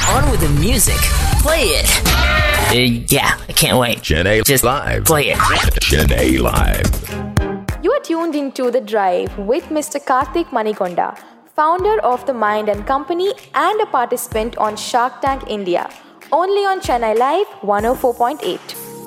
On with the music. Play it. Yeah, I can't wait. Chennai Just Live. play it. Chennai Live. You are tuned into The Drive with Mr. Karthik Manikonda, founder of The Mind and Company and a participant on Shark Tank India, only on Chennai Live 104.8.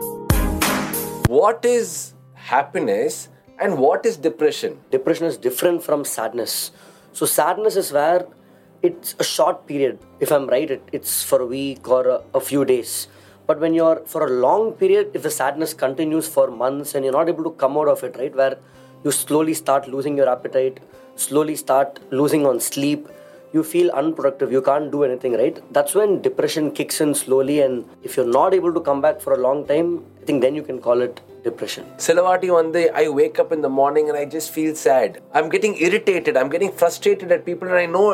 What is happiness and what is depression? Depression is different from sadness. So sadness is where it's a short period. If I'm right, it's for a week or a few days. But when you're for a long period, if the sadness continues for months and you're not able to come out of it, right, where you slowly start losing your appetite, slowly start losing on sleep, you feel unproductive, you can't do anything, right? That's when depression kicks in slowly, and if you're not able to come back for a long time, I think then you can call it depression. Silavati, one day I wake up in the morning and I just feel sad. I'm getting irritated, I'm getting frustrated at people, and I know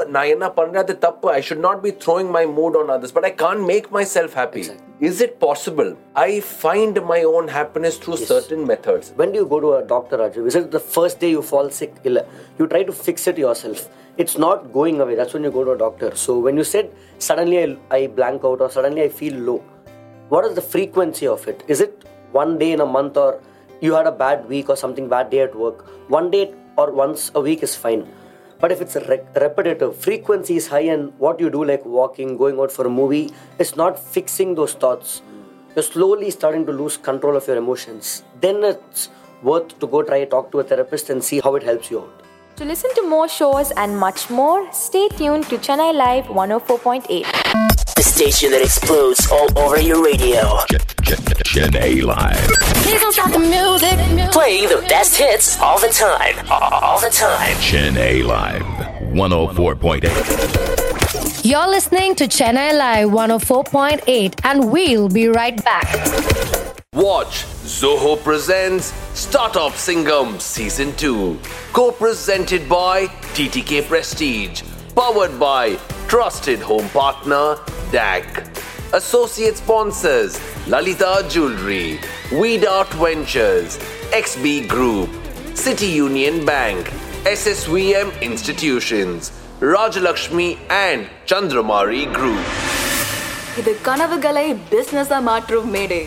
I should not be throwing my mood on others, but I can't make myself happy. Exactly. Is it possible? I find my own happiness through certain methods. When do you go to a doctor, Raju? Is it the first day you fall sick? You try to fix it yourself. It's not going away. That's when you go to a doctor. So when you said, suddenly I blank out or suddenly I feel low, what is the frequency of it? Is it one day in a month, or you had a bad week or something bad day at work? One day or once a week is fine. But if it's a repetitive, frequency is high, and what you do, like walking, going out for a movie, is not fixing those thoughts. You're slowly starting to lose control of your emotions. Then it's worth to go talk to a therapist and see how it helps you out. To listen to more shows and much more, stay tuned to Chennai Live 104.8. The station that explodes all over your radio. Chennai Live. Please don't stop the music. Playing the best hits all the time. All the time. Chennai Live. 104.8. You're listening to Chennai Live 104.8, and we'll be right back. Watch Zoho presents Startup Singham Season 2. Co-presented by TTK Prestige. Powered by Trusted Home Partner DAC. Associate sponsors Lalita Jewelry, Weed Art Ventures, XB Group, City Union Bank, SSVM Institutions, Rajalakshmi and Chandramari Group. இது கனவுகளை business மாற்றும் மேடை.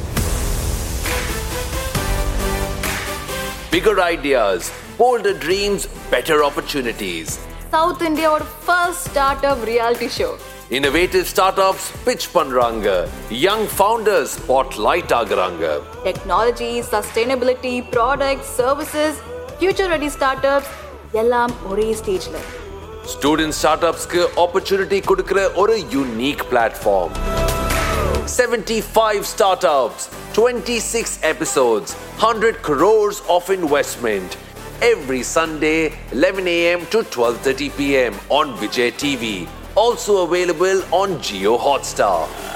Bigger ideas, bolder dreams, better opportunities. South India's first startup reality show. Innovative startups pitch பண்றாங்க. Young founders spotlight ஆகுறாங்க. Technology, sustainability, products, services, future ready startups எல்லாம் ஒரே ஸ்டேஜ்ல. Student startupsக்கு opportunity கொடுக்கிற ஒரு unique platform. 75 startups, 26 episodes, 100 crores of investment. Every Sunday, 11 a.m. to 12:30 p.m. on Vijay TV. Also available on Jio Hotstar.